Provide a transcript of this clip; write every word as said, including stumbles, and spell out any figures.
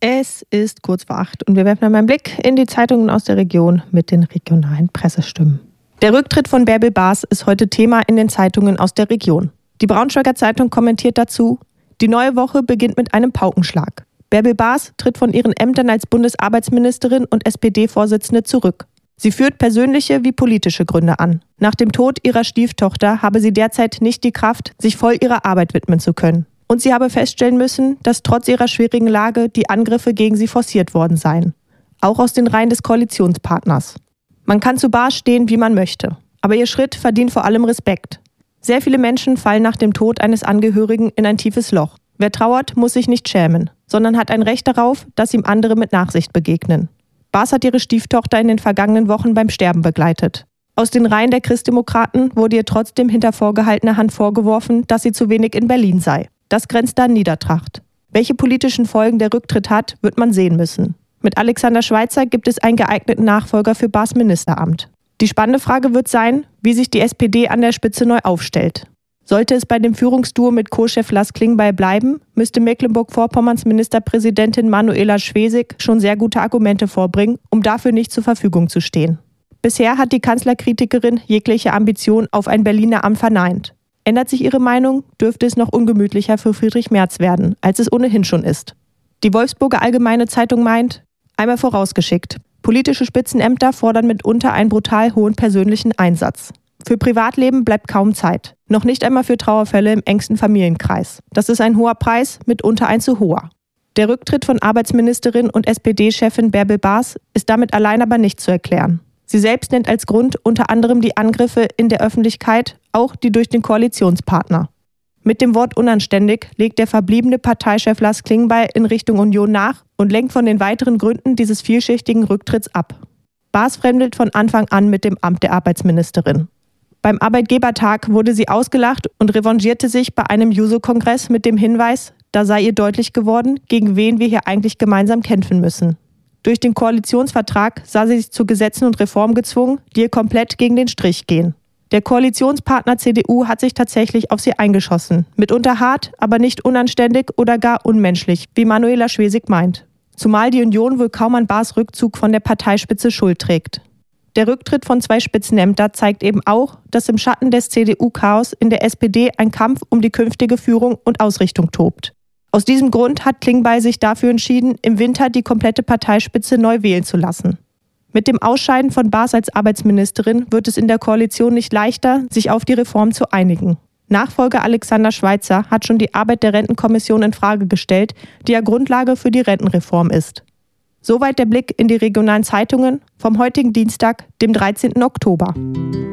Es ist kurz vor acht und wir werfen einmal einen Blick in die Zeitungen aus der Region mit den regionalen Pressestimmen. Der Rücktritt von Bärbel Baas ist heute Thema in den Zeitungen aus der Region. Die Braunschweiger Zeitung kommentiert dazu: Die neue Woche beginnt mit einem Paukenschlag. Bärbel Baas tritt von ihren Ämtern als Bundesarbeitsministerin und S P D-Vorsitzende zurück. Sie führt persönliche wie politische Gründe an. Nach dem Tod ihrer Stieftochter habe sie derzeit nicht die Kraft, sich voll ihrer Arbeit widmen zu können. Und sie habe feststellen müssen, dass trotz ihrer schwierigen Lage die Angriffe gegen sie forciert worden seien. Auch aus den Reihen des Koalitionspartners. Man kann zu Baas stehen, wie man möchte. Aber ihr Schritt verdient vor allem Respekt. Sehr viele Menschen fallen nach dem Tod eines Angehörigen in ein tiefes Loch. Wer trauert, muss sich nicht schämen, sondern hat ein Recht darauf, dass ihm andere mit Nachsicht begegnen. Baas hat ihre Stieftochter in den vergangenen Wochen beim Sterben begleitet. Aus den Reihen der Christdemokraten wurde ihr trotzdem hinter vorgehaltener Hand vorgeworfen, dass sie zu wenig in Berlin sei. Das grenzt an Niedertracht. Welche politischen Folgen der Rücktritt hat, wird man sehen müssen. Mit Alexander Schweitzer gibt es einen geeigneten Nachfolger für Baas Ministeramt. Die spannende Frage wird sein, wie sich die S P D an der Spitze neu aufstellt. Sollte es bei dem Führungsduo mit Co-Chef Lars Klingbeil bleiben, müsste Mecklenburg-Vorpommerns Ministerpräsidentin Manuela Schwesig schon sehr gute Argumente vorbringen, um dafür nicht zur Verfügung zu stehen. Bisher hat die Kanzlerkritikerin jegliche Ambition auf ein Berliner Amt verneint. Ändert sich ihre Meinung, dürfte es noch ungemütlicher für Friedrich Merz werden, als es ohnehin schon ist. Die Wolfsburger Allgemeine Zeitung meint, einmal vorausgeschickt, politische Spitzenämter fordern mitunter einen brutal hohen persönlichen Einsatz. Für Privatleben bleibt kaum Zeit. Noch nicht einmal für Trauerfälle im engsten Familienkreis. Das ist ein hoher Preis, mitunter ein zu hoher. Der Rücktritt von Arbeitsministerin und S P D-Chefin Bärbel Baas ist damit allein aber nicht zu erklären. Sie selbst nennt als Grund unter anderem die Angriffe in der Öffentlichkeit, auch die durch den Koalitionspartner. Mit dem Wort unanständig legt der verbliebene Parteichef Lars Klingbeil in Richtung Union nach und lenkt von den weiteren Gründen dieses vielschichtigen Rücktritts ab. Baas fremdelt von Anfang an mit dem Amt der Arbeitsministerin. Beim Arbeitgebertag wurde sie ausgelacht und revanchierte sich bei einem Juso-Kongress mit dem Hinweis, da sei ihr deutlich geworden, gegen wen wir hier eigentlich gemeinsam kämpfen müssen. Durch den Koalitionsvertrag sah sie sich zu Gesetzen und Reformen gezwungen, die ihr komplett gegen den Strich gehen. Der Koalitionspartner C D U hat sich tatsächlich auf sie eingeschossen. Mitunter hart, aber nicht unanständig oder gar unmenschlich, wie Manuela Schwesig meint. Zumal die Union wohl kaum an Baas Rückzug von der Parteispitze Schuld trägt. Der Rücktritt von zwei Spitzenämtern zeigt eben auch, dass im Schatten des C D U-Chaos in der S P D ein Kampf um die künftige Führung und Ausrichtung tobt. Aus diesem Grund hat Klingbeil sich dafür entschieden, im Winter die komplette Parteispitze neu wählen zu lassen. Mit dem Ausscheiden von Baas als Arbeitsministerin wird es in der Koalition nicht leichter, sich auf die Reform zu einigen. Nachfolger Alexander Schweitzer hat schon die Arbeit der Rentenkommission in Frage gestellt, die ja Grundlage für die Rentenreform ist. Soweit der Blick in die regionalen Zeitungen vom heutigen Dienstag, dem dreizehnten Oktober.